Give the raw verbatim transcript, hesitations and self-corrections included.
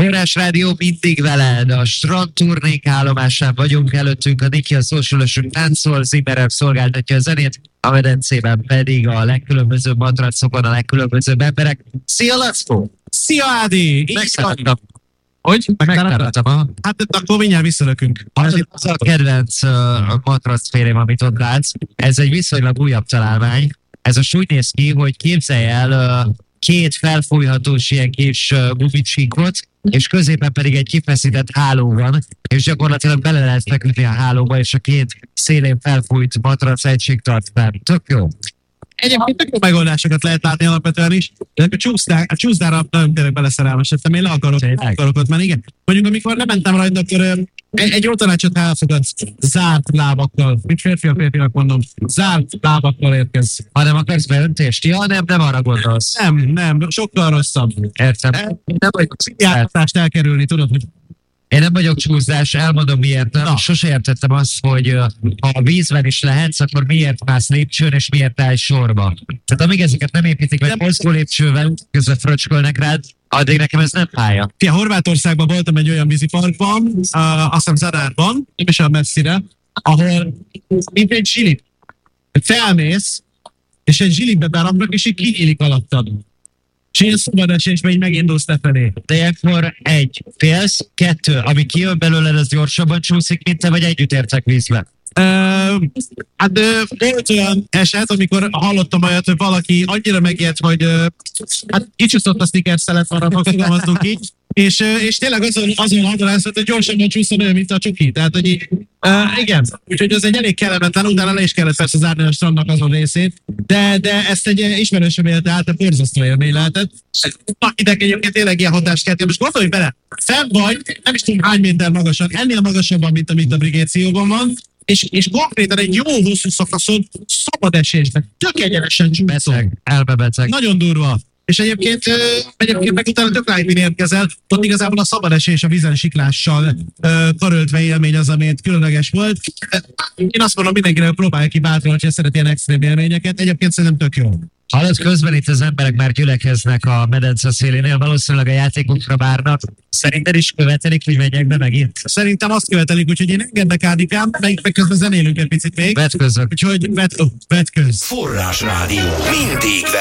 Forrás Rádió mindig veled, a Strand turnék állomásán vagyunk, előttünk a Niki, a Socialosunk táncol, Zimmerer szolgáltatja a zenét, a medencében pedig a legkülönbözőbb matracokon a legkülönbözőbb emberek. Szia, Lackó! Szia, Ádi! Megszálltam. Hogy? Megtaláltam. Aha. Hát akkor mindjárt visszalökünk. Az, az a kedvenc uh, matracfélém, amit ott látsz. Ez egy viszonylag újabb találmány. Ez a úgy néz ki, hogy képzelj el uh, két felfújhatós ilyen kis uh, gumicsíkot, és középen pedig egy kifeszített háló van, és gyakorlatilag bele lehet feküdni a hálóba, és a két szélén felfújt matrac egység tart fel. Tök jó. Egyébként tök jó megoldásokat lehet látni alapvetően is, de a, csúszdá, a csúszdára nagyon tényleg beleszerelmesedtem, én le akarok, akarok ott menni, igen. Mondjuk, amikor lementem rajta, akkor ö, egy, egy jó tanácsot elfogadsz, zárt lábakkal, mit férfi a férfinak mondom, zárt lábakkal érkezz. Ha nem akarsz beöntést? Ja, nem, nem arra gondolsz. Nem, nem, sokkal rosszabb. Értem. Nem vagyok Járatást elkerülni, tudod, hogy Én nem vagyok csúszás, elmondom miért. Nem. Sose értettem azt, hogy uh, ha a vízben is lehetsz, akkor miért mász lépcsőn, és miért állj sorba. Tehát amíg ezeket nem építik meg mozgó lépcsővel, közben fröcskölnek rád, addig nekem ez nem pálya. Fia, Horvátországban voltam egy olyan víziparkban, uh, azt hiszem Zadárban, nem is olyan messzire, ahol mint egy zsilip. Felmész, és egy zsilipbe beramnak, és így kinyílik alattad. És ilyen szabad esésben így megindulsz lefelé. De akkor egy, félsz, kettő, ami kijön belőled, az gyorsabban csúszik, mint te, vagy együtt értek vízbe. Uh, hát uh, volt olyan eset, amikor hallottam olyat, hogy valaki annyira megijedt, hogy uh, hát kicsúszott a sticker szelet, arra fogalmazunk így, és, uh, és tényleg azon, azon hadonászott, hogy gyorsabban csúszom olyan, mint a csuki. Tehát, hogy így, uh, igen, úgyhogy az egy elég kellemetlen, utána le is kellett persze zárni a strandnak azon részét, de, de ezt egy ismerősöm élte át, a borzasztó élmény lehetett. Akinek egyébként tényleg ilyen hatást kell. Most gondolj bele, fenn vagy, nem is tudom hány méter magasan, ennél magasabban, mint amit a Brigécióban van, és, és konkrétan egy jó hosszú szakaszon szabad esésben, tök egyenesen csúszol. Elbebeteg. Nagyon durva. És egyébként, ö, egyébként meg utána tök rájtmin érkezel, ott igazából a szabad esés a vízen siklással ö, karöltve élmény az, amit különleges volt. Én azt mondom mindenkinek, próbálja ki bátran, hogyha szeret ilyen extrém élményeket. Egyébként szerintem tök jó. Hallod, közben itt az emberek már gyülekeznek a medence szélénél, valószínűleg a játékokra várnak. Szerinted is követelik, hogy menjek be megint? Szerintem azt követelik, úgyhogy én engednek Ádikám, meg, meg közben zenélünk egy picit még. Vetközök. Úgyhogy vet, oh, vetköz. Forrás Rádió. Mindig